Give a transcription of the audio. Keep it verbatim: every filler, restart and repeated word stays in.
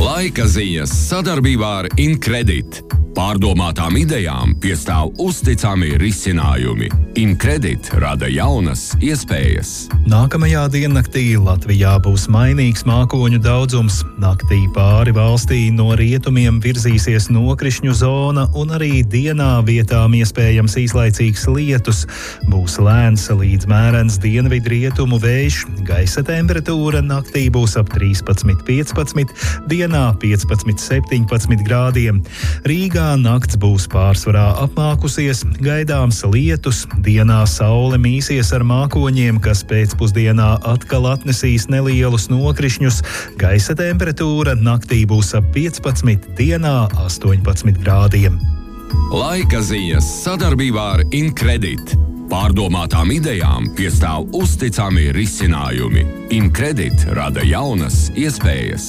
Laika ziņas sadarbībā ar Incredit. Pārdomātām idejām piestāv uzticami risinājumi. Incredit rada jaunas iespējas. Nākamajā diennaktī Latvijā būs mainīgs mākoņu daudzums. Naktī pāri valstī no rietumiem virzīsies nokrišņu zona un arī dienā vietām iespējams īslaicīgs lietus. Būs lēns līdz mērens dienvidu rietumu vējš. Gaisa temperatūra naktī būs ap trīspadsmit piecpadsmit, dienā piecpadsmit septiņpadsmit grādiem. Rīgā nakts būs pārsvarā apmākusies, gaidāms lietus, dienā saule mīsies ar mākoņiem, kas pēcpusdienā atkal atnesīs nelielus nokrišņus. Gaisa temperatūra naktī būs ap piecpadsmit, dienā astoņpadsmit grādiem. Laika ziņas sadarbībā ar Incredit. Pārdomātām idejām piestāv uzticami risinājumi. Incredit rada jaunas iespējas.